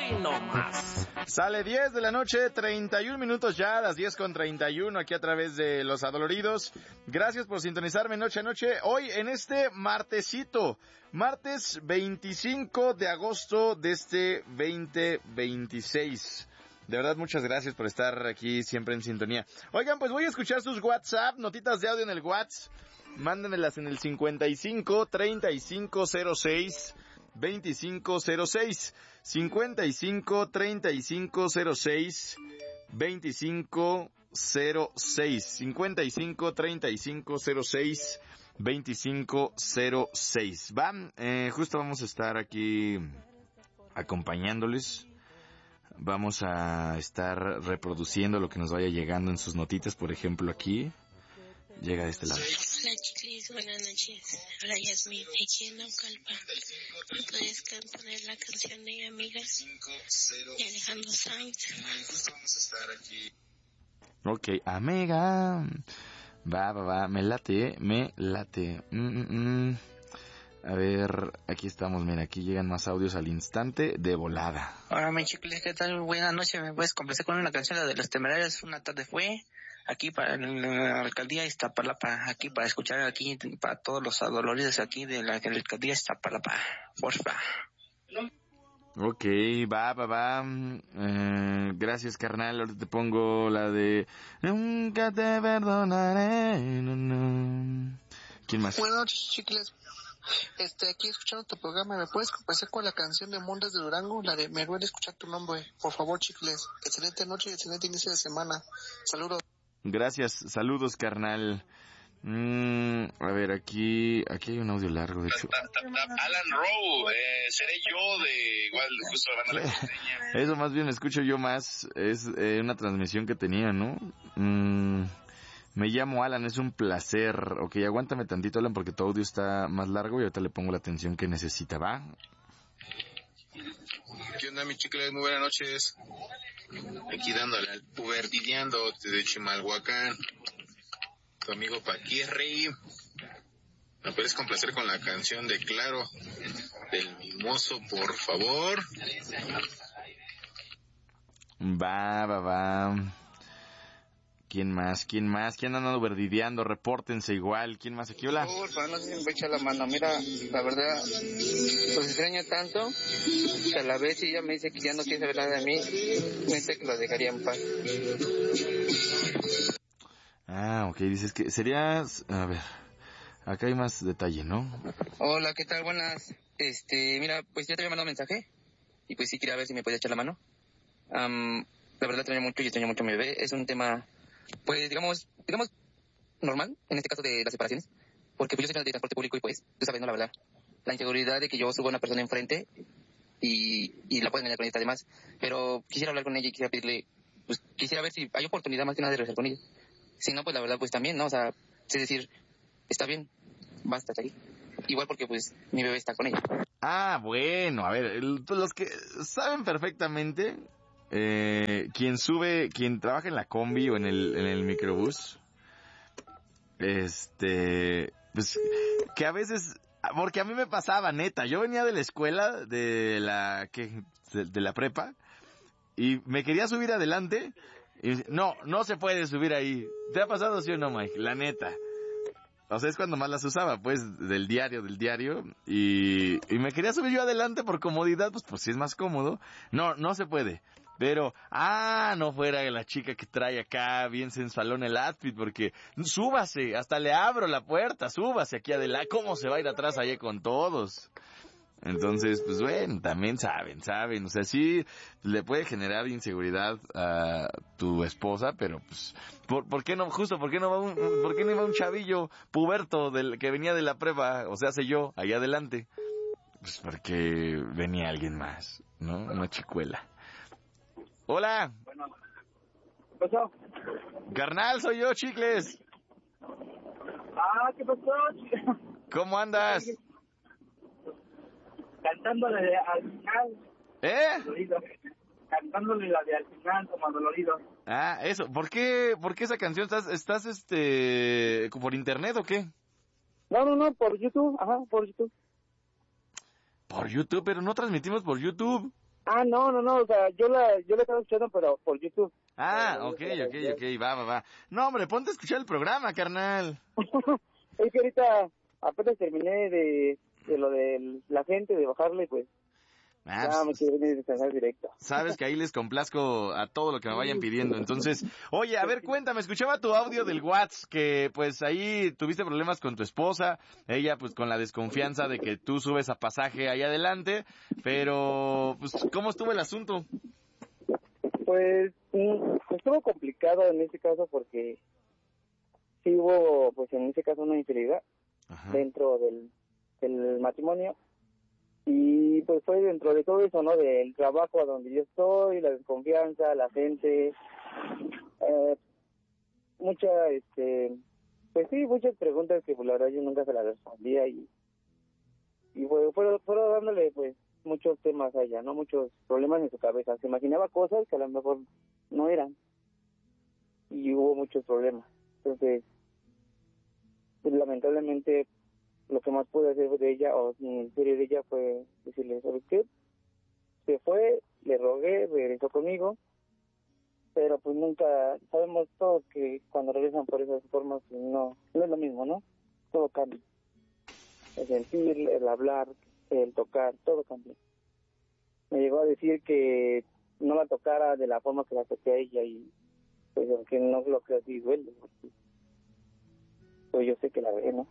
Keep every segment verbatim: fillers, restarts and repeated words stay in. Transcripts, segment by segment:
Hoy no más. Sale diez de la noche, treinta y un minutos ya, a las diez con treinta y uno aquí a través de Los Adoloridos. Gracias por sintonizarme noche a noche. Hoy en este martesito, martes veinticinco de agosto de este veinte veintiséis. De verdad, muchas gracias por estar aquí siempre en sintonía. Oigan, pues voy a escuchar sus WhatsApp, notitas de audio en el WhatsApp. Mándenmelas en el cincuenta y cinco, treinta y cinco, cero seis, veinticinco cero seis. cincuenta y cinco, treinta y cinco, cero seis, veinticinco cero seis. cincuenta y cinco, treinta y cinco, cero seis, veinticinco cero seis. Va, eh, justo vamos a estar aquí acompañándoles. Vamos a estar reproduciendo lo que nos vaya llegando en sus notitas. Por ejemplo, aquí llega de este lado. Hola chiclis, buenas noches. Hola Yasmin, aquí en Naucalpan. ¿Me puedes poner la canción de Amigas de Alejandro Sanz? Ok, amiga. Va, va, va, me late, me late. Mm, mm, mm. A ver, aquí estamos, mira, aquí llegan más audios al instante de volada. Hola, mi chicles, ¿qué tal? Buenas noches, ¿me puedes complacer con una canción, la de Los Temerarios? Una tarde fue, aquí para la alcaldía de Iztapalapa, aquí para escuchar aquí, para todos los adoloridos aquí de la alcaldía de Iztapalapa, porfa. Ok, va, va, va. Eh, gracias, carnal. Ahorita te pongo la de Nunca te perdonaré. No, no. ¿Quién más? Buenas noches, chicles. Este, aquí escuchando tu programa, ¿me puedes complacer con la canción de Montes de Durango? La de Me duele escuchar tu nombre. Por favor, chicles. Excelente noche y excelente inicio de semana. Saludos. Gracias, saludos, carnal. Mm, a ver, aquí aquí hay un audio largo, de hecho. Alan Rowe, eh, seré yo de igual, justo la banda La Costeña. Eso más bien escucho yo más. Es eh, una transmisión que tenía, ¿no? Mm, me llamo Alan, es un placer. Ok, aguántame tantito, Alan, porque tu audio está más largo y ahorita le pongo la atención que necesita, ¿va? ¿Qué onda, mi chicles? Muy buenas noches. Aquí dándole al pubertideando desde Chimalhuacán. Tu amigo Paquirri. ¿Me puedes complacer con la canción de Claro del Mimoso, por favor? Va, va, va. ¿Quién más? ¿Quién más? ¿Quién anda verdideando? Repórtense igual. ¿Quién más aquí? Hola. Por favor, no sé si me echa la mano. Mira, la verdad, pues extraño tanto que a la vez ella me dice que ya no quiere saber nada de mí. Pensé que lo dejaría en paz. Ah, ok. Dices que serías... A ver, acá hay más detalle, ¿no? Hola, ¿qué tal? Buenas. Este, mira, pues ya te había mandado un mensaje. Y pues sí quería ver si me podía echar la mano. Um, la verdad extraño mucho y extraño mucho a mi bebé. Es un tema... Pues digamos, digamos, normal, en este caso de las separaciones, porque pues yo soy de transporte público y pues, tú sabes, no, la verdad, la inseguridad de que yo suba a una persona enfrente y, y la pueden engañar con esta además, pero quisiera hablar con ella y quisiera pedirle, pues quisiera ver si hay oportunidad más que nada de regresar con ella. Si no, pues la verdad, pues también, ¿no? O sea, es decir, está bien, basta, ahí. Igual porque pues mi bebé está con ella. Ah, bueno, a ver, el, los que saben perfectamente... Eh, quien sube, quien trabaja en la combi o en el, en el microbús, este, pues, que a veces, porque a mí me pasaba, neta, yo venía de la escuela, de la, que, de, de la prepa, y me quería subir adelante, y no, no se puede subir ahí. ¿Te ha pasado sí o no, Mike? La neta. O sea, es cuando más las usaba, pues, del diario, del diario, y, y me quería subir yo adelante por comodidad, pues, pues si es más cómodo. No, no se puede. Pero, ah, no fuera la chica que trae acá bien sensualón el outfit, porque súbase, hasta le abro la puerta, súbase aquí adelante. ¿Cómo se va a ir atrás allá con todos? Entonces, pues bueno, también saben, saben, o sea, sí le puede generar inseguridad a tu esposa, pero pues, ¿por, por qué no, justo, por qué no va un, por qué no va un chavillo puberto del que venía de la prueba, o sea, sé yo, allá adelante? Pues porque venía alguien más, ¿no? Una chicuela. Hola. Bueno, ¿qué pasó? Carnal, soy yo, chicles. Ah, ¿qué pasó? ¿Cómo andas? Cantándole de, al final. ¿Eh? Dolorido. Cantándole la de al final como dolorido. Ah, eso. ¿Por qué, por qué esa canción? ¿Estás, estás, este, por internet o qué? No, no, no, por YouTube, ajá, por YouTube. Por YouTube, pero no transmitimos por YouTube. Ah, no, no, no, o sea, yo la, yo la estaba escuchando, pero por YouTube. Ah, ok, ok, ok, va, va, va. No, hombre, ponte a escuchar el programa, carnal. Es que ahorita apenas terminé de, de lo de la gente, de bajarle, pues, Ah, ya me pues, quiero venir a descansar directo. sabes que ahí les complazco a todo lo que me vayan pidiendo. Entonces, oye, a ver, cuéntame, escuchaba tu audio del WhatsApp, que pues ahí tuviste problemas con tu esposa, ella pues con la desconfianza de que tú subes a pasaje ahí adelante, pero pues, ¿cómo estuvo el asunto? Pues, mm, estuvo complicado en este caso porque sí hubo, pues en este caso, una infidelidad Ajá. dentro del, del matrimonio. Y pues fue dentro de todo eso, ¿no? Del trabajo a donde yo estoy, la desconfianza, la gente, eh, mucha, este, pues sí, muchas preguntas que pues, la verdad yo nunca se las respondía y, y fue, fueron, fueron dándole pues muchos temas a ella, ¿no? Muchos problemas en su cabeza. Se imaginaba cosas que a lo mejor no eran y hubo muchos problemas. Entonces, pues, lamentablemente lo que más pude hacer de ella, o en serio de ella, fue decirle, ¿sabes qué? Se fue, le rogué, regresó conmigo, pero pues nunca, sabemos todos que cuando regresan por esas formas, pues no, no es lo mismo, ¿no? Todo cambia. El sentir, el hablar, el tocar, todo cambia. Me llegó a decir que no la tocara de la forma que la toqué a ella y pues aunque no lo creo así duele, porque, pues yo sé que la ve, ¿no?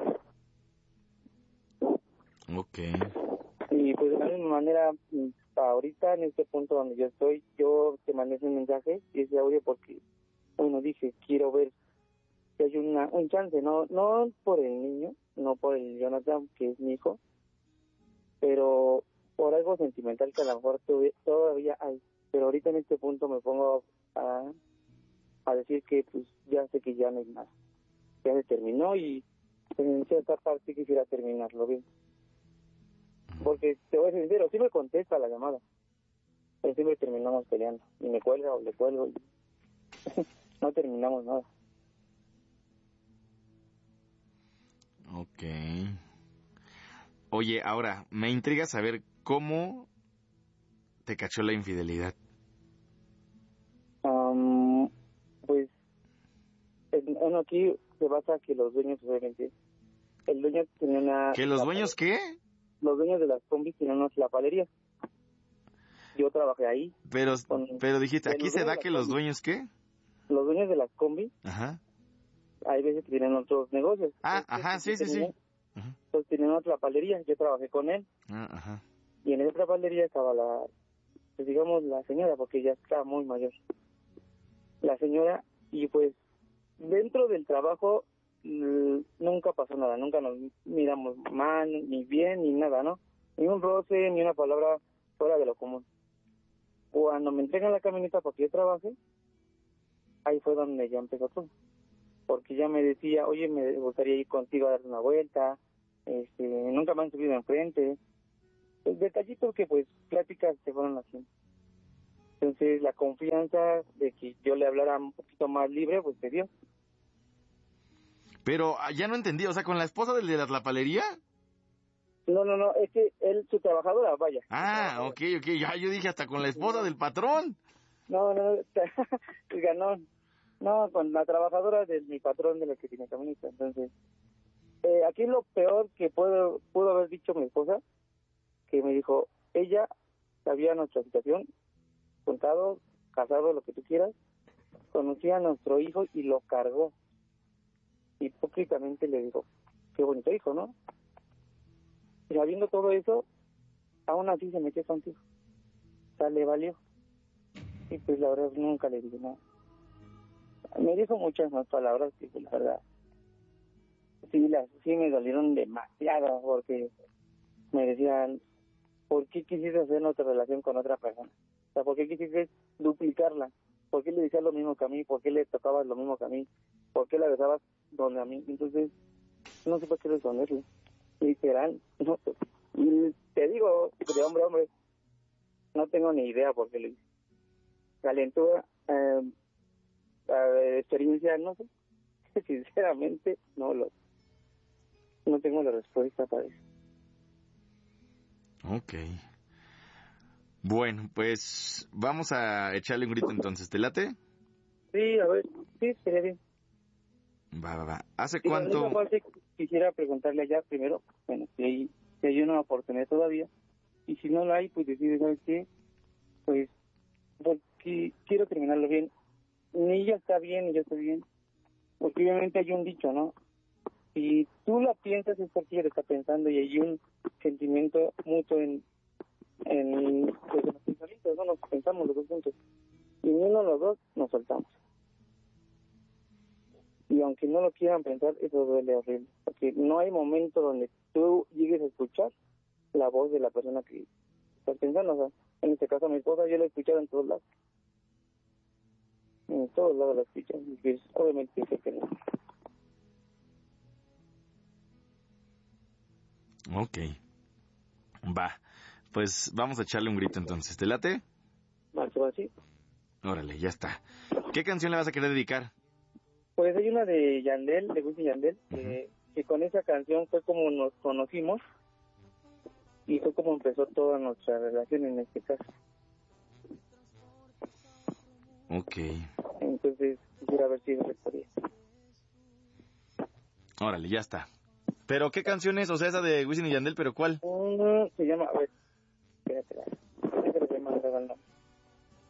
Ok. Y pues de la misma manera, ahorita en este punto donde yo estoy, yo te mandé ese mensaje y ese audio porque, bueno, dije, quiero ver si hay una, un chance, no no por el niño, no por el Jonathan, que es mi hijo, pero por algo sentimental que a lo mejor todavía hay. Pero ahorita en este punto me pongo a, a decir que pues ya sé que ya no hay nada. Ya se terminó y pues, en cierta parte quisiera terminarlo bien. Porque te voy a ser sincero, sí me contesta la llamada, pero siempre terminamos peleando. Y me cuelga o le cuelgo y no terminamos nada. Ok. Oye, ahora, me intriga saber cómo te cachó la infidelidad. Um, pues, bueno, aquí se basa que los dueños, obviamente, el dueño tenía una... ¿Que los dueños qué? Los dueños de las combis tenían una flapalería. Yo trabajé ahí. Pero, con, pero dijiste, ¿aquí se da que los dueños qué? Los dueños de las combis, ajá, hay veces que tienen otros negocios. Ah, Entonces, ajá, sí, sí, sí. Ajá. Pues tenían una flapalería, yo trabajé con él. Ah, ajá. Y en esa flapalería estaba la, pues digamos, la señora, porque ya está muy mayor. La señora, y pues dentro del trabajo mmm, nunca pasó nada, nunca nos miramos mal, ni bien, ni nada, ¿no? Ni un roce, ni una palabra fuera de lo común. Cuando me entregan la camioneta para que yo trabaje, ahí fue donde ya empezó todo. Porque ya me decía, oye, me gustaría ir contigo a dar una vuelta, este, nunca me han subido enfrente. Pues detallitos que pues pláticas se fueron haciendo. Entonces la confianza de que yo le hablara un poquito más libre, pues se dio. Pero ya no entendí, o sea, ¿con la esposa del de la lapalería? No, no, no, es que él, su trabajadora, vaya. Ah, ok, ok, ya yo dije hasta con la esposa del patrón. No, no, ganó. No, con la trabajadora de mi patrón de la que tiene camioneta. Entonces, eh, aquí lo peor que puedo, pudo haber dicho mi esposa, que me dijo, ella sabía nuestra situación, contado, casado, lo que tú quieras, conocía a nuestro hijo y lo cargó. Hipócritamente le dijo, qué bonito hijo, ¿no? Y sabiendo todo eso, aún así se metió contigo. O sea, le valió. Y pues la verdad nunca le dije nada. Me dijo muchas más palabras que pues, la verdad sí, las, sí me dolieron demasiado porque me decían, ¿por qué quisiste hacer nuestra relación con otra persona? O sea, ¿por qué quisiste duplicarla? ¿Por qué le decías lo mismo que a mí? ¿Por qué le tocabas lo mismo que a mí? ¿Por qué la besabas donde a mí? Entonces, no sé por qué responderle. Literal. No, y te digo, de hombre a hombre, no tengo ni idea por qué le hice. Calentura, eh, eh, experiencia, no sé. Sinceramente, no lo no tengo la respuesta para eso. Ok. Bueno, pues vamos a echarle un grito entonces. ¿Te late? Sí, a ver, sí, sería bien. Va, va, va. ¿Hace Y cuánto? en esa parte quisiera preguntarle allá primero, bueno, si hay, si hay una oportunidad todavía, y si no la hay, pues decir, ¿sabes qué? Pues, porque quiero terminarlo bien. Ni ella está bien, ni yo estoy bien. Porque obviamente hay un dicho, ¿no? Si tú la piensas es porque ella lo está pensando y hay un sentimiento mutuo en, en, pues, en los pensamientos, ¿no? Nos pensamos los dos juntos. Y ni uno de los dos nos soltamos. Y aunque no lo quieran pensar, eso duele horrible. Porque no hay momento donde tú llegues a escuchar la voz de la persona que estás pensando. O sea, en este caso a mi esposa yo la he escuchado en todos lados. En todos lados la escucho. Y pues, obviamente sé que no. Ok. Va. Pues vamos a echarle un grito entonces. ¿Te late? Marcho así. Órale, ya está. ¿Qué canción le vas a querer dedicar? Pues hay una de Yandel, de Wisin y Yandel, que, uh-huh. que con esa canción fue como nos conocimos y fue como empezó toda nuestra relación en este caso. Ok. Entonces, quisiera ver si es podía. Órale, ya está. ¿Pero qué canción es? O sea, esa de Wisin y Yandel, ¿pero cuál? Uh, se llama, a ver, espérate, espérate, me mandaron el nombre.